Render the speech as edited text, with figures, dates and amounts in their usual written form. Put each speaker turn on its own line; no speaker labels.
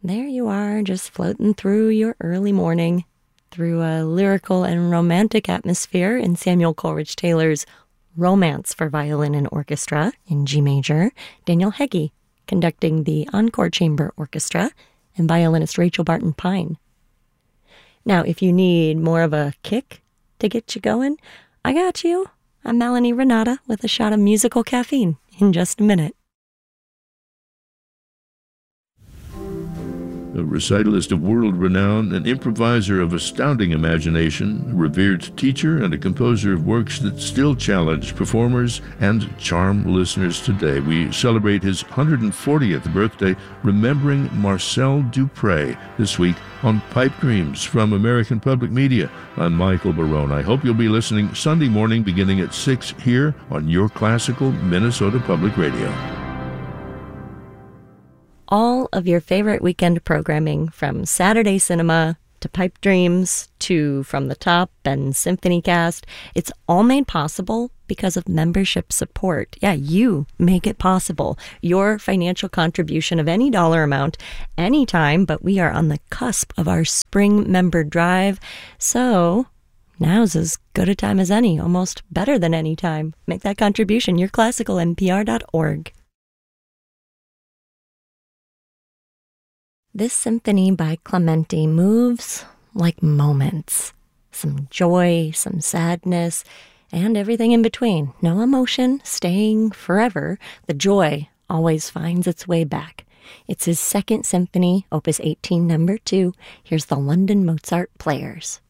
There you are, just floating through your early morning, through a lyrical and romantic atmosphere in Samuel Coleridge Taylor's Romance for Violin and Orchestra in G major. Daniel Heggie conducting the Encore Chamber Orchestra, and violinist Rachel Barton Pine. Now, if you need more of a kick to get you going, I got you. I'm Melanie Renata with a shot of musical caffeine in just a minute.
A recitalist of world renown, an improviser of astounding imagination, a revered teacher, and a composer of works that still challenge performers and charm listeners today. We celebrate his 140th birthday, remembering Marcel Dupré, this week on Pipe Dreams from American Public Media. I'm Michael Barone. I hope you'll be listening Sunday morning beginning at 6 here on your classical Minnesota Public Radio.
All of your favorite weekend programming, from Saturday Cinema to Pipe Dreams to From the Top and Symphony Cast, it's all made possible because of membership support. Yeah, you make it possible. Your financial contribution of any dollar amount, anytime, but we are on the cusp of our spring member drive. So now's as good a time as any, almost better than any time. Make that contribution, yourclassicalnpr.org. This symphony by Clementi moves like moments. Some joy, some sadness, and everything in between. No emotion staying forever. The joy always finds its way back. It's his second symphony, Opus 18, number 2. Here's the London Mozart Players.